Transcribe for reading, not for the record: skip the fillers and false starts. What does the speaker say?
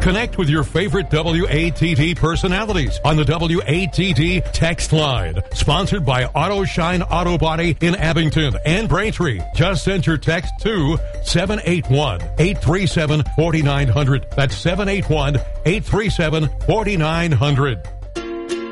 Connect with your favorite WATD personalities on the WATD text line. Sponsored by Auto Shine Auto Body in Abington and Braintree. Just send your text to 781-837-4900. That's 781-837-4900.